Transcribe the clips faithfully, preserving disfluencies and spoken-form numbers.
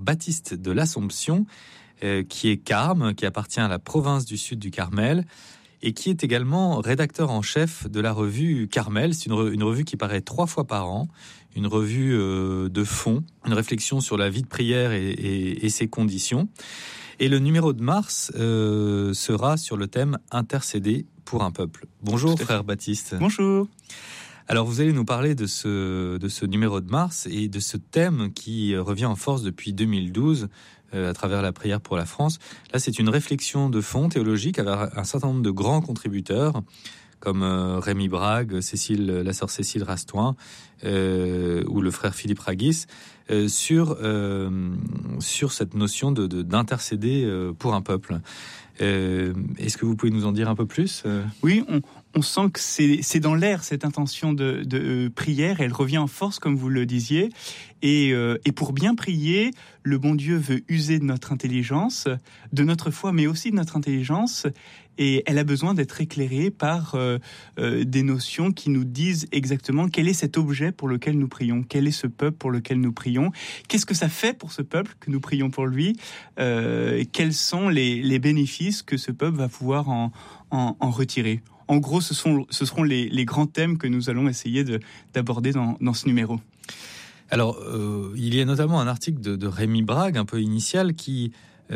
Baptiste de l'Assomption, euh, qui est carme, qui appartient à la province du Sud du Carmel, et qui est également rédacteur en chef de la revue Carmel. C'est une, re- une revue qui paraît trois fois par an, une revue euh, de fond, une réflexion sur la vie de prière et, et, et ses conditions. Et le numéro de mars euh, sera sur le thème « Intercéder pour un peuple ». Bonjour frère Baptiste. Bonjour. Alors vous allez nous parler de ce, de ce numéro de mars et de ce thème qui revient en force depuis deux mille douze euh, à travers la prière pour la France. Là, c'est une réflexion de fond théologique avec un certain nombre de grands contributeurs comme euh, Rémi Brague, Cécile, la sœur Cécile Rastoin euh, ou le frère Philippe Ragis euh, sur, euh, sur cette notion de, de, d'intercéder euh, pour un peuple. Euh, est-ce que vous pouvez nous en dire un peu plus ? Oui, on, on sent que c'est, c'est dans l'air cette intention de, de euh, prière. Elle revient en force, comme vous le disiez. Et, euh, et pour bien prier, le bon Dieu veut user de notre intelligence, de notre foi, mais aussi de notre intelligence. Et elle a besoin d'être éclairée par euh, euh, des notions qui nous disent exactement quel est cet objet pour lequel nous prions, quel est ce peuple pour lequel nous prions, qu'est-ce que ça fait pour ce peuple que nous prions pour lui, euh, quels sont les, les bénéfices que ce peuple va pouvoir en, en, en retirer. En gros, ce, sont, ce seront les, les grands thèmes que nous allons essayer de, d'aborder dans, dans ce numéro. Alors, euh, il y a notamment un article de, de Rémi Brague, un peu initial, qui...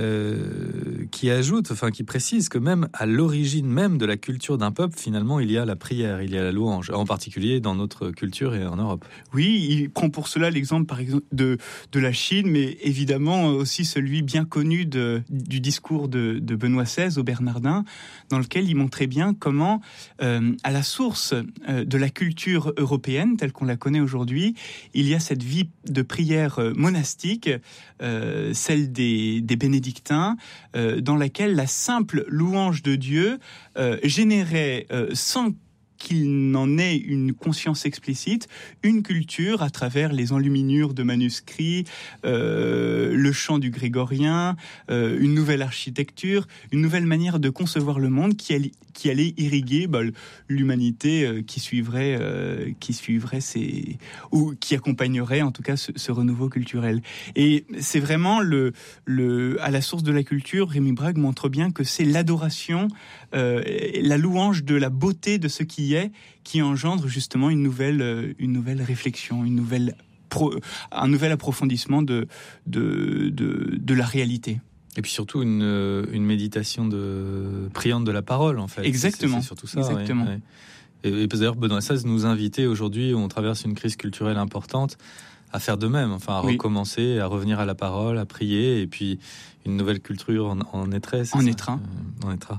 Euh, qui ajoute, enfin qui précise que même à l'origine même de la culture d'un peuple, finalement, il y a la prière, il y a la louange, en particulier dans notre culture et en Europe. Oui, il prend pour cela l'exemple, par exemple, de, de la Chine, mais évidemment aussi celui bien connu de, du discours de, de Benoît seize au Bernardin, dans lequel il montrait bien comment, euh, à la source euh, de la culture européenne, telle qu'on la connaît aujourd'hui, il y a cette vie de prière monastique, euh, celle des, des bénédictins, Euh, dans laquelle la simple louange de Dieu euh, générait, euh, sans qu'il n'en ait une conscience explicite, une culture à travers les enluminures de manuscrits, euh, le chant du grégorien, euh, une nouvelle architecture, une nouvelle manière de concevoir le monde qui allait, qui allait irriguer bah, l'humanité euh, qui suivrait, euh, qui suivrait ces, ou qui accompagnerait en tout cas ce, ce renouveau culturel. Et c'est vraiment le, le, à la source de la culture, Rémi Brague montre bien que c'est l'adoration, euh, la louange de la beauté de ce qui est, qui engendre justement une nouvelle, une nouvelle réflexion, une nouvelle pro, un nouvel approfondissement de, de, de, de la réalité. Et puis surtout une, une méditation de, priante de la parole, en fait. Exactement. C'est, c'est surtout ça. Exactement. Ouais, ouais. Et, et d'ailleurs, Benoît seize nous invitait aujourd'hui, où on traverse une crise culturelle importante, à faire de même, enfin à oui. recommencer, à revenir à la parole, à prier, et puis une nouvelle culture en, en naîtrait. En naîtra. Euh, en naîtra.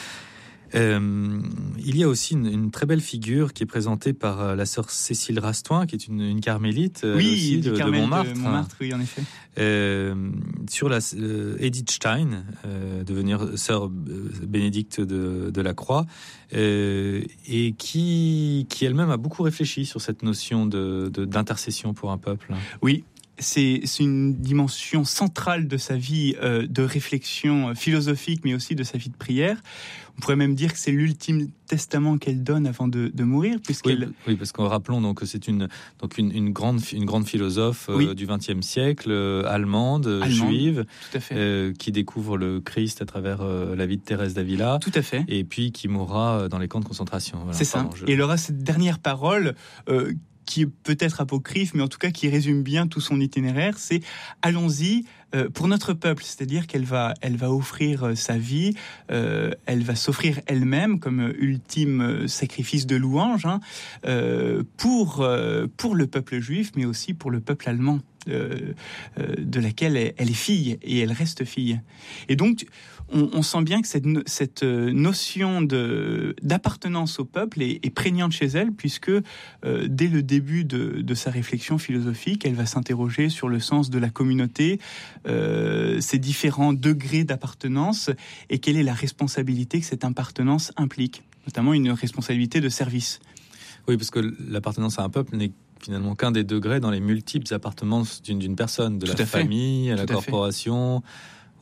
Euh, il y a aussi une, une très belle figure qui est présentée par euh, la sœur Cécile Rastoin, qui est une, une carmélite euh, oui, aussi, de, de Montmartre. De Montmartre, oui, en effet. Euh, sur la euh, Edith Stein, euh, devenir sœur bénédicte de, de la Croix, euh, et qui, qui elle-même a beaucoup réfléchi sur cette notion de, de, d'intercession pour un peuple. Oui. C'est, c'est une dimension centrale de sa vie euh, de réflexion philosophique, mais aussi de sa vie de prière. On pourrait même dire que c'est l'ultime testament qu'elle donne avant de, de mourir, puisqu'elle... Oui, oui, parce qu'on rappelons donc que c'est une donc une, une grande une grande philosophe euh, oui. du vingtième siècle, euh, allemande, allemande, juive, tout à fait. Euh, qui découvre le Christ à travers euh, la vie de Thérèse d'Avila. Tout à fait. Et puis qui mourra dans les camps de concentration. Voilà, c'est pardon, ça. Je... Et elle aura cette dernière parole. Euh, qui est peut-être apocryphe, mais en tout cas qui résume bien tout son itinéraire, c'est « allons-y euh, pour notre peuple », c'est-à-dire qu'elle va, elle va offrir euh, sa vie, euh, elle va s'offrir elle-même comme euh, ultime euh, sacrifice de louange hein, euh, pour, euh, pour le peuple juif, mais aussi pour le peuple allemand. Euh, euh, de laquelle elle, elle est fille et elle reste fille. Et donc, on, on sent bien que cette, no, cette notion de, d'appartenance au peuple est, est prégnante chez elle, puisque euh, dès le début de, de sa réflexion philosophique, elle va s'interroger sur le sens de la communauté, euh, ses différents degrés d'appartenance et quelle est la responsabilité que cette appartenance implique, notamment une responsabilité de service. Oui, parce que l'appartenance à un peuple n'est finalement qu'un des degrés dans les multiples appartenances d'une, d'une personne, de Tout la famille à, à la corporation,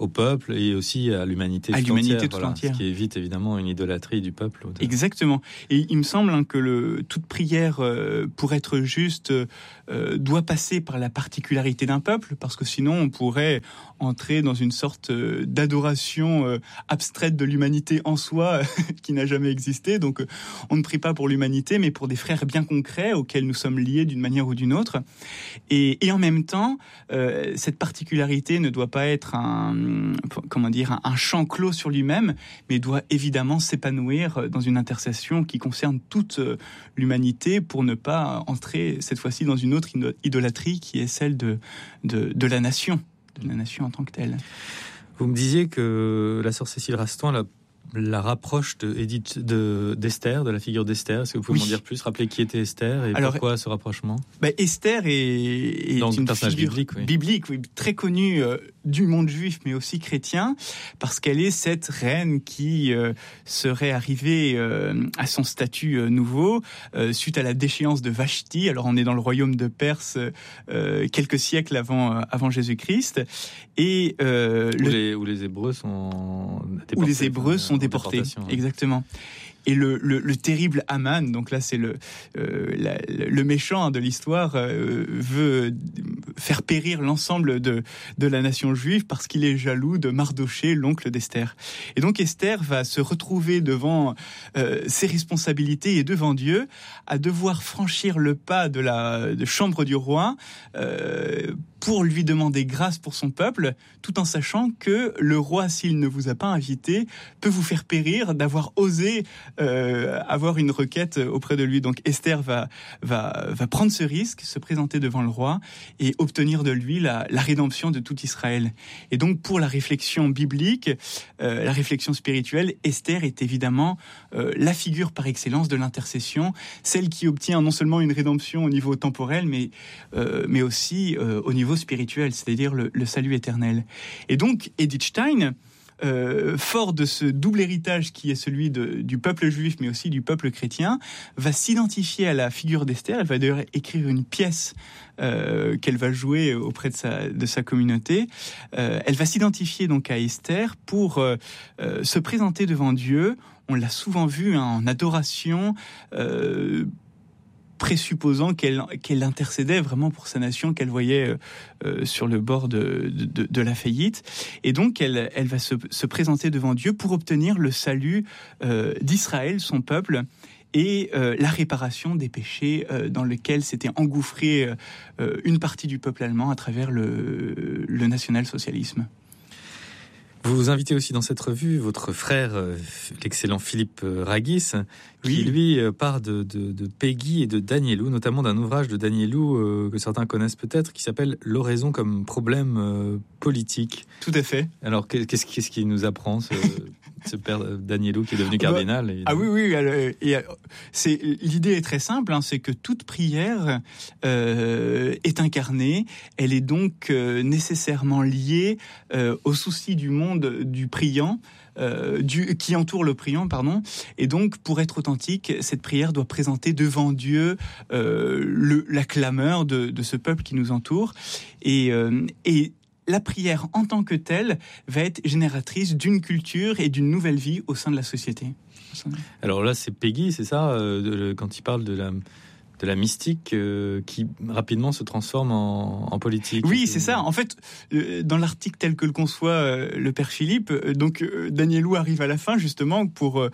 au peuple et aussi à l'humanité à tout l'humanité entière, tout voilà, entière. Ce qui évite évidemment une idolâtrie du peuple. De... Exactement. Et il me semble hein, que le, toute prière, euh, pour être juste, euh, doit passer par la particularité d'un peuple, parce que sinon on pourrait entrer dans une sorte euh, d'adoration euh, abstraite de l'humanité en soi, qui n'a jamais existé. Donc euh, on ne prie pas pour l'humanité, mais pour des frères bien concrets auxquels nous sommes liés d'une manière ou d'une autre. Et, et en même temps, euh, cette particularité ne doit pas être un, comment dire, un, un champ clos sur lui-même, mais doit évidemment s'épanouir dans une intercession qui concerne toute l'humanité pour ne pas entrer cette fois-ci dans une autre idolâtrie qui est celle de, de, de la nation, de la nation en tant que telle. Vous me disiez que la sœur Cécile Raston, la la rapproche de Edith, de, d'Esther, de la figure d'Esther. Est-ce que vous pouvez oui. m'en dire plus? Rappeler qui était Esther et Alors, pourquoi ce rapprochement? bah Esther est, est Donc, une personnage figure biblique, oui. biblique oui, très connue euh, du monde juif, mais aussi chrétien, parce qu'elle est cette reine qui euh, serait arrivée euh, à son statut euh, nouveau euh, suite à la déchéance de Vashti. Alors, on est dans le royaume de Perse euh, quelques siècles avant, euh, avant Jésus-Christ. Et, euh, où, le... les, où les Hébreux sont déportés. Où les Hébreux sont déportés, exactement. Et le, le, le terrible Aman, donc là c'est le, euh, la, le méchant de l'histoire, euh, veut faire périr l'ensemble de, de la nation juive parce qu'il est jaloux de Mardoché, l'oncle d'Esther. Et donc Esther va se retrouver devant euh, ses responsabilités et devant Dieu, à devoir franchir le pas de la de chambre du roi euh, pour lui demander grâce pour son peuple, tout en sachant que le roi, s'il ne vous a pas invité, peut vous faire périr d'avoir osé euh, avoir une requête auprès de lui. Donc Esther va, va, va prendre ce risque, se présenter devant le roi et obtenir de lui la, la rédemption de tout Israël. Et donc pour la réflexion biblique, euh, la réflexion spirituelle, Esther est évidemment euh, la figure par excellence de l'intercession, celle qui obtient non seulement une rédemption au niveau temporel, mais, euh, mais aussi euh, au niveau spirituel, c'est-à-dire le, le salut éternel. Et donc, Edith Stein, euh, fort de ce double héritage qui est celui de, du peuple juif, mais aussi du peuple chrétien, va s'identifier à la figure d'Esther. Elle va d'ailleurs écrire une pièce euh, qu'elle va jouer auprès de sa, de sa communauté. Euh, elle va s'identifier donc à Esther pour euh, euh, se présenter devant Dieu. On l'a souvent vu hein, en adoration, euh, présupposant qu'elle, qu'elle intercédait vraiment pour sa nation, qu'elle voyait euh, sur le bord de, de, de la faillite. Et donc, elle, elle va se, se présenter devant Dieu pour obtenir le salut euh, d'Israël, son peuple, et euh, la réparation des péchés euh, dans lesquels s'était engouffré euh, une partie du peuple allemand à travers le, le national-socialisme. Vous vous invitez aussi dans cette revue votre frère, l'excellent Philippe Ragis, qui oui. lui part de, de, de Péguy et de Daniélou, notamment d'un ouvrage de Daniélou euh, que certains connaissent peut-être, qui s'appelle « L'oraison comme problème euh, politique ». Tout à fait. Alors, qu'est-ce, qu'est-ce qu'il nous apprend, ce, ce père Daniélou qui est devenu cardinal et... Ah oui, oui. Alors, et, c'est, l'idée est très simple, hein, c'est que toute prière euh, est incarnée. Elle est donc euh, nécessairement liée euh, au souci du monde du priant, euh, du, qui entoure le priant, pardon. Et donc, pour être authentique, cette prière doit présenter devant Dieu euh, le, la clameur de, de ce peuple qui nous entoure. Et, euh, et la prière en tant que telle va être génératrice d'une culture et d'une nouvelle vie au sein de la société. Alors là, c'est Péguy, c'est ça, euh, de, quand il parle de la... de la mystique euh, qui rapidement se transforme en, en politique. Oui, c'est ça. En fait, euh, dans l'article tel que le conçoit euh, le père Philippe, euh, donc euh, Daniélou arrive à la fin justement pour euh,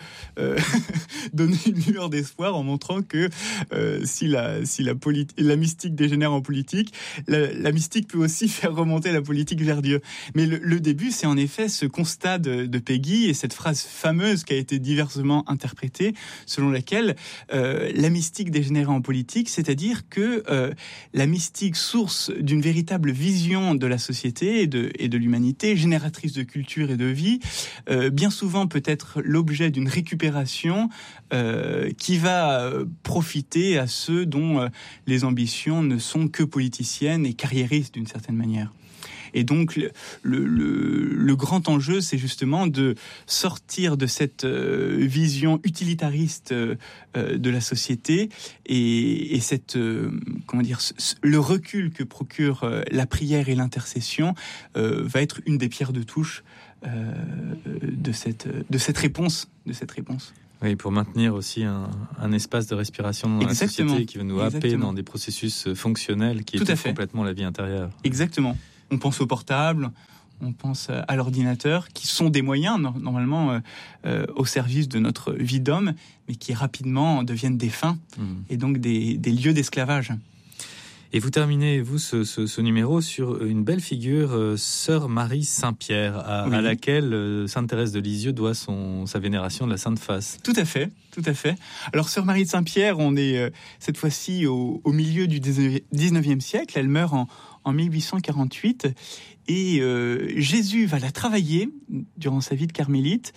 donner une lueur d'espoir en montrant que euh, si la si la, politi- la mystique dégénère en politique, la, la mystique peut aussi faire remonter la politique vers Dieu. Mais le, le début, c'est en effet ce constat de, de Péguy et cette phrase fameuse qui a été diversement interprétée, selon laquelle euh, la mystique dégénère en politique, c'est-à-dire que euh, la mystique, source d'une véritable vision de la société et de, et de l'humanité, génératrice de culture et de vie, euh, bien souvent peut être l'objet d'une récupération euh, qui va profiter à ceux dont euh, les ambitions ne sont que politiciennes et carriéristes d'une certaine manière. Et donc, le, le, le grand enjeu, c'est justement de sortir de cette euh, vision utilitariste euh, de la société et, et cette, euh, comment dire, ce, le recul que procure euh, la prière et l'intercession euh, va être une des pierres de touche euh, de cette, de cette réponse, de cette réponse. Oui, pour maintenir aussi un, un espace de respiration dans Exactement. la société qui va nous happer Exactement. dans des processus fonctionnels qui étouffent complètement la vie intérieure. Exactement. On pense au portable, on pense à l'ordinateur, qui sont des moyens normalement euh, euh, au service de notre vie d'homme, mais qui rapidement deviennent des fins mmh. et donc des, des lieux d'esclavage. Et vous terminez, vous, ce, ce, ce numéro sur une belle figure, euh, Sœur Marie Saint-Pierre, à, oui. à laquelle euh, Sainte Thérèse de Lisieux doit son, sa vénération de la Sainte Face. Tout à fait, tout à fait. Alors, Sœur Marie de Saint-Pierre, on est euh, cette fois-ci au, au milieu du dix-neuvième siècle. Elle meurt en, en mille huit cent quarante-huit. Et euh, Jésus va la travailler durant sa vie de carmélite,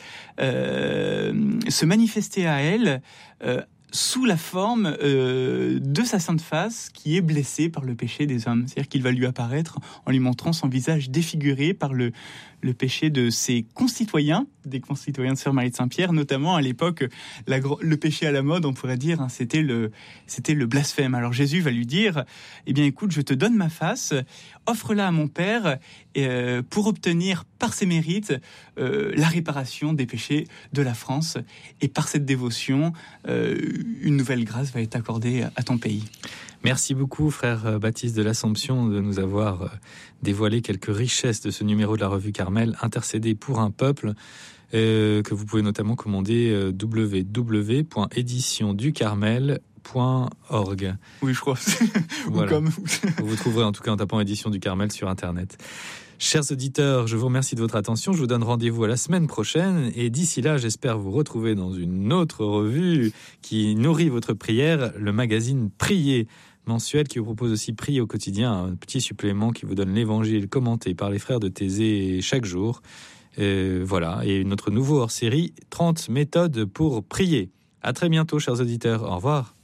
euh, se manifester à elle euh, sous la forme euh, de sa sainte face qui est blessée par le péché des hommes. C'est-à-dire qu'il va lui apparaître en lui montrant son visage défiguré par le, le péché de ses concitoyens, des concitoyens de Sœur Marie de Saint-Pierre, notamment à l'époque, la, le péché à la mode, on pourrait dire, hein, c'était, le, c'était le blasphème. Alors Jésus va lui dire, eh bien écoute, je te donne ma face, offre-la à mon Père euh, pour obtenir par ses mérites euh, la réparation des péchés de la France. Et par cette dévotion, euh, une nouvelle grâce va être accordée à ton pays. Merci beaucoup, frère Baptiste de l'Assomption, de nous avoir dévoilé quelques richesses de ce numéro de la revue Carmel, Intercéder pour un peuple, euh, que vous pouvez notamment commander euh, w w w point édition du carmel point org. Oui, je crois. Voilà. Ou comme... vous trouverez en tout cas en tapant Édition du Carmel sur Internet. Chers auditeurs, je vous remercie de votre attention. Je vous donne rendez-vous à la semaine prochaine. Et d'ici là, j'espère vous retrouver dans une autre revue qui nourrit votre prière, le magazine Prier mensuel, qui vous propose aussi Prier au quotidien, un petit supplément qui vous donne l'évangile commenté par les frères de Thésée chaque jour. Et voilà. Et notre nouveau hors-série, trente méthodes pour prier. À très bientôt, chers auditeurs. Au revoir.